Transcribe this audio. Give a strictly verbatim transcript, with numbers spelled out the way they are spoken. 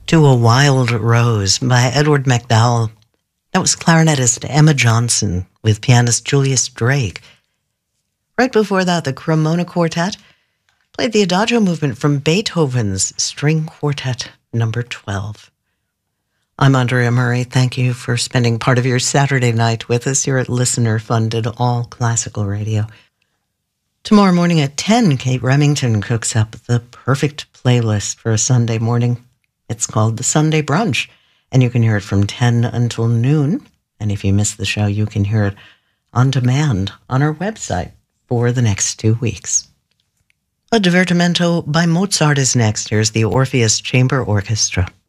To a Wild Rose by Edward MacDowell. That was clarinetist Emma Johnson with pianist Julius Drake. Right before that, the Cremona Quartet played the Adagio movement from Beethoven's String Quartet number twelve. I'm Andrea Murray. Thank you for spending part of your Saturday night with us here at listener-funded All Classical Radio. Tomorrow morning at ten, Kate Remington cooks up the perfect playlist for a Sunday morning. It's called The Sunday Brunch, and you can hear it from ten until noon. And if you miss the show, you can hear it on demand on our website for the next two weeks. A divertimento by Mozart is next. Here's the Orpheus Chamber Orchestra.